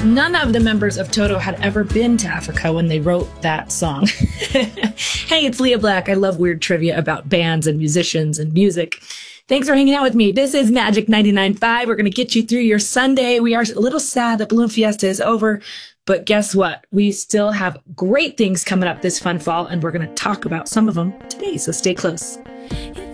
None of the members of Toto had ever been to Africa when they wrote that song. Hey, it's Leah Black. I love weird trivia about bands and musicians and music. Thanks for hanging out with me. This is Magic 99.5. We're going to get you through your Sunday. We are a little sad that Balloon Fiesta is over, but guess what? We still have great things coming up this fun fall, and we're going to talk about some of them today, so stay close.